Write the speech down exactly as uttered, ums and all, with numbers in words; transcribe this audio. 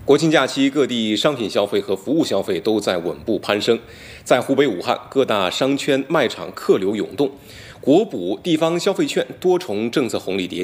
国庆假期，各地商品消费和服务消费都在稳步攀升。在湖北武汉，各大商圈卖场客流涌动，国补地方消费券多重政策红利叠